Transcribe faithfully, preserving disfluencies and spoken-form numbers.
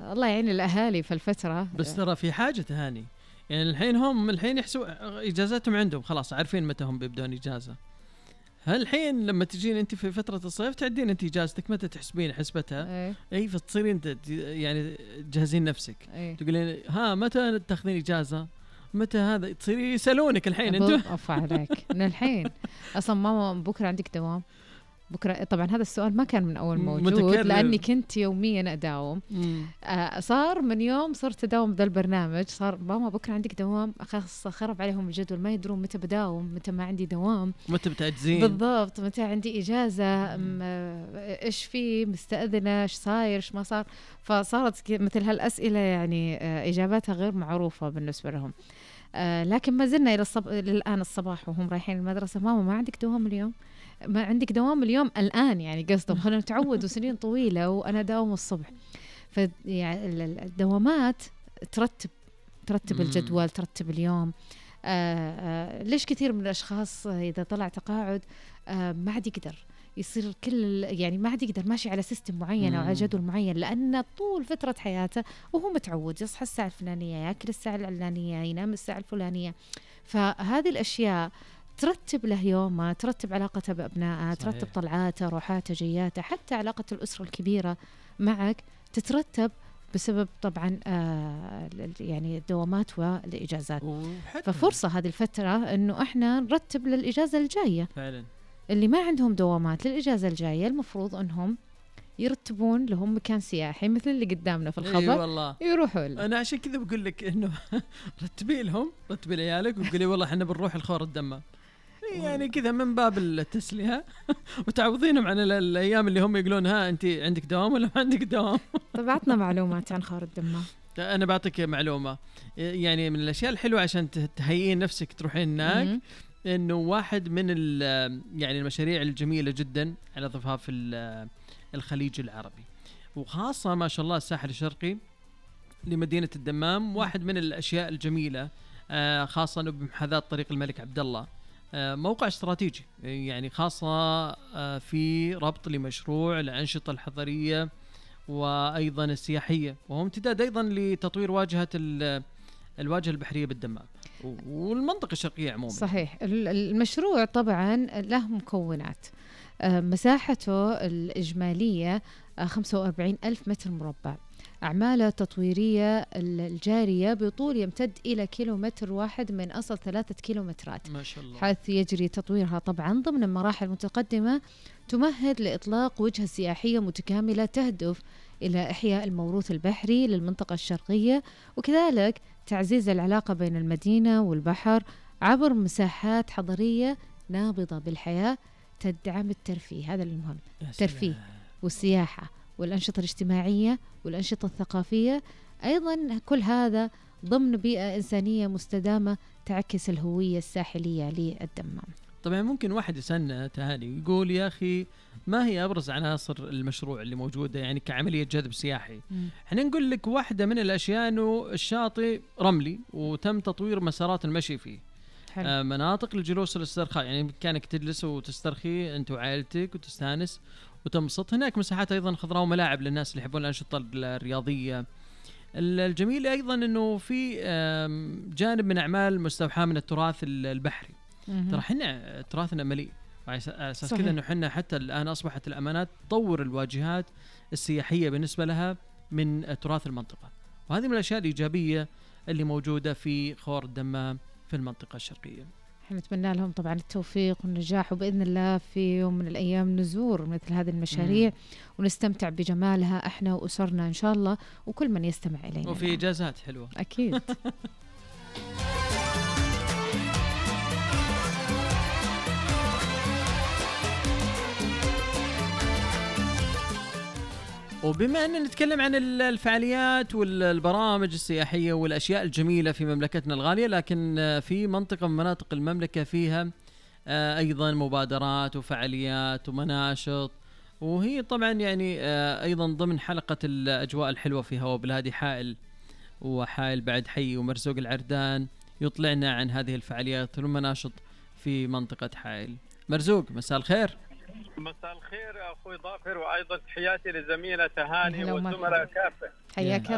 الله يعين الأهالي في الفترة. بس ترى في حاجة تهاني، يعني الحين هم الحين يحسوا إجازاتهم عندهم خلاص، عارفين متى هم بيبدون إجازة. هل الحين لما تجين أنت في فترة الصيف تعدين أنت إجازتك متى تحسبين حسبتها؟ أي, أي فتصيرين أنت يعني تجهزين نفسك، أي. تقولين ها متى تاخذين إجازة، متى هذا، تصيري يسألونك الحين أنتوا. أوف عليك من الحين. أصلا ماما بكرة عندك دوام بكرة. طبعا هذا السؤال ما كان من أول موجود متكرر. لأني كنت يوميا أداوم. آه صار من يوم صرت أداوم ذا البرنامج صار ماما بكرة عندك دوام، خلاص خرب عليهم الجدول، ما يدرون متى بداوم متى ما عندي دوام، متى بتأجزين بالضبط، متى عندي إجازة، إيش في مستأذنة، إيش صاير إيش ما صار. فصارت مثل هالأسئلة يعني آه إجاباتها غير معروفة بالنسبة لهم. آه لكن ما زلنا إلى الصب... للآن الصباح وهم رايحين المدرسة، ماما ما عندك دوام اليوم، ما عندك دوام اليوم الآن، يعني قصدهم خلينا نتعودوا سنين طويلة وأنا داوم الصبح. فيعني الدوامات ترتب ترتب الجدول، ترتب اليوم. آآ آآ ليش كثير من الأشخاص إذا طلع تقاعد ما عاد يقدر يصير كل يعني ما عاد يقدر ماشي على سيستم معين أو على جدول معين، لأن طول فترة حياته وهو متعود يصحى الساعة الفلانية، يأكل الساعة العلانية، ينام الساعة الفلانية. فهذه الأشياء ترتب له يومه، ترتب علاقته بأبنائه، ترتب طلعاته روحاته جياته، حتى علاقة الأسرة الكبيرة معك تترتب بسبب طبعا آه يعني الدوامات والإجازات. ففرصة هذه الفترة إنه إحنا نرتب للإجازة الجاية فعلا. اللي ما عندهم دوامات للإجازة الجاية المفروض أنهم يرتبون لهم مكان سياحي مثل اللي قدامنا في الخبر. أي والله. يروحوا له. أنا عشان كذا بقول لك إنه رتبي لهم، رتبي لعيالك وقولي والله إحنا بنروح الخور الدمام، يعني كذا من باب التسلية وتعوضينهم عن الأيام اللي هم يقولون ها أنت عندك دوام ولا ما عندك دوام. طب عطنا معلومات عن خور الدمام. أنا بعطيك معلومة، يعني من الأشياء الحلوة عشان تهيئين نفسك تروحين هناك، إنه واحد من يعني المشاريع الجميلة جدا على ضفاف الخليج العربي، وخاصة ما شاء الله الساحل الشرقي لمدينة الدمام، واحد من الأشياء الجميلة خاصة بمحاذاة طريق الملك عبد الله، موقع استراتيجي يعني خاصة في ربط لمشروع الأنشطة الحضرية وأيضا السياحية، وهو امتداد أيضا لتطوير واجهة الواجهة البحرية بالدمام والمنطقة الشرقية عموما. صحيح. المشروع طبعا له مكونات، مساحته الإجمالية خمسة وأربعين ألف متر مربع، أعماله تطويرية الجارية بطول يمتد إلى كيلومتر واحد من أصل ثلاثة كيلومترات ما شاء الله، حيث يجري تطويرها طبعا ضمن مراحل متقدمة تمهد لإطلاق وجهة سياحية متكاملة تهدف إلى إحياء الموروث البحري للمنطقة الشرقية، وكذلك تعزيز العلاقة بين المدينة والبحر عبر مساحات حضرية نابضة بالحياة تدعم الترفيه. هذا المهم، الترفيه والسياحة والأنشطة الاجتماعية والأنشطة الثقافية، أيضا كل هذا ضمن بيئة إنسانية مستدامة تعكس الهوية الساحلية للدمام. طبعا ممكن واحد يسألنا تهاني يقول يا أخي ما هي أبرز عناصر المشروع اللي موجودة يعني كعملية جذب سياحي؟ احنا نقول لك واحدة من الأشياء أنه الشاطئ رملي وتم تطوير مسارات المشي فيه، آه مناطق للجلوس والاسترخاء، يعني بإمكانك تجلس وتسترخي أنت وعائلتك وتستانس وتنبسط. هناك مساحات أيضا خضراء وملاعب للناس اللي يحبون الأنشطة الرياضية. الجميل أيضا أنه في جانب من أعمال مستوحاة من التراث البحري. ترى حنا تراثنا مليء، على أساس كذا أنه حنا حتى الآن أصبحت الأمانات تطور الواجهات السياحية بالنسبة لها من تراث المنطقة، وهذه من الأشياء الإيجابية اللي موجودة في خور الدمام في المنطقة الشرقية. نتمنى لهم طبعا التوفيق والنجاح، وبإذن الله في يوم من الأيام نزور مثل هذه المشاريع مم. ونستمتع بجمالها احنا وأسرنا إن شاء الله وكل من يستمع إلينا، وفي إجازات حلوة أكيد. وبما أننا نتكلم عن الفعاليات والبرامج السياحية والأشياء الجميلة في مملكتنا الغالية، لكن في منطقة من مناطق المملكة فيها أيضا مبادرات وفعاليات ومناشط، وهي طبعا يعني أيضا ضمن حلقة الأجواء الحلوة في هوا بلادي حائل وحائل بعد حي ومرزوق العردان يطلعنا عن هذه الفعاليات والمناشط في منطقة حائل. مرزوق مساء الخير. مساء الخير أخوي ظافر، وأيضا تحياتي لزميلة تهاني والزملاء كافة. حياك